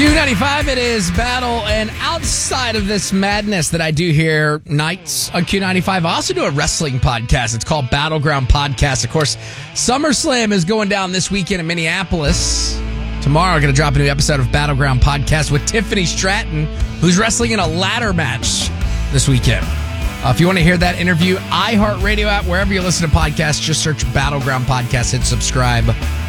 Q95, it is Battle, and outside of this madness that I do here nights on Q95, I also do a wrestling podcast. It's called Battleground Podcast. Of course, SummerSlam is going down this weekend in Minneapolis. Tomorrow, I'm going to drop a new episode of Battleground Podcast with Tiffany Stratton, who's wrestling in a ladder match this weekend. If you want to hear that interview, iHeartRadio app, wherever you listen to podcasts, just search Battleground Podcast, hit subscribe.